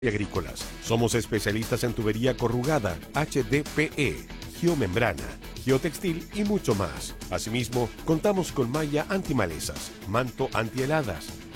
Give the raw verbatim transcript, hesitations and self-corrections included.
y agrícolas. Somos especialistas en tubería corrugada, H D P E, geomembrana, geotextil y mucho más. Asimismo, contamos con malla antimalezas, manto antiheladas,